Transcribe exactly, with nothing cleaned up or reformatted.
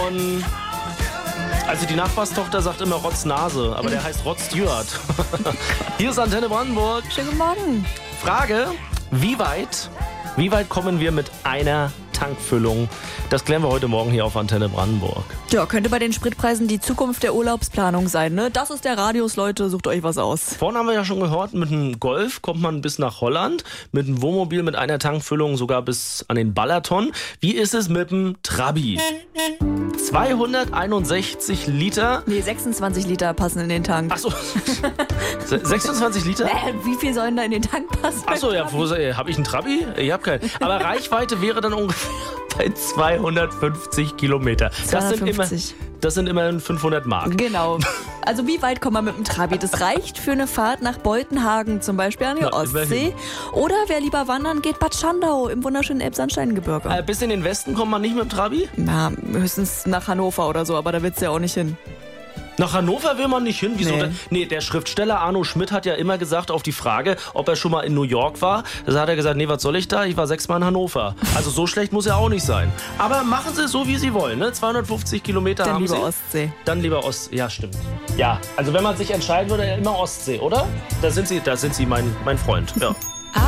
Und also die Nachbarstochter sagt immer Rotznase, aber der heißt Rod Stewart. Hier ist Antenne Brandenburg. Schönen guten Morgen. Frage, wie weit, wie weit kommen wir mit einer Tankfüllung? Das klären wir heute Morgen hier auf Antenne Brandenburg. Ja, könnte bei den Spritpreisen die Zukunft der Urlaubsplanung sein, ne? Das ist der Radius, Leute, sucht euch was aus. Vorhin haben wir ja schon gehört, mit einem Golf kommt man bis nach Holland, mit einem Wohnmobil mit einer Tankfüllung sogar bis an den Balaton. Wie ist es mit dem Trabi? zweihunderteinundsechzig Liter. Nee, sechsundzwanzig Liter passen in den Tank. Achso, sechsundzwanzig Liter? Äh, wie viel sollen da in den Tank passen? Achso, ja, habe ich einen Trabi? Ich habe keinen. Aber Reichweite wäre dann ungefähr bei zweihundertfünfzig Kilometer. Das sind, immer, das sind immerhin fünfhundert Mark. Genau. Also wie weit kommt man mit dem Trabi? Das reicht für eine Fahrt nach Beutenhagen zum Beispiel an die Na, Ostsee. Oder wer lieber wandern geht, Bad Schandau im wunderschönen Elbsandsteingebirge. Äh, bis in den Westen kommt man nicht mit dem Trabi? Na, höchstens nach Hannover oder so, aber da willst du ja auch nicht hin. Nach Hannover will man nicht hin. Wieso? Nee. nee, der Schriftsteller Arno Schmidt hat ja immer gesagt auf die Frage, ob er schon mal in New York war. Da hat er gesagt, nee, was soll ich da? Ich war sechsmal in Hannover. Also so schlecht muss er auch nicht sein. Aber machen Sie es so, wie Sie wollen. Ne? zweihundertfünfzig Kilometer Dann haben lieber Sie. Ostsee. Dann lieber Ostsee. Ja, stimmt. Ja, also wenn man sich entscheiden würde, immer Ostsee, oder? Da sind Sie, da sind Sie mein, mein Freund. Ja.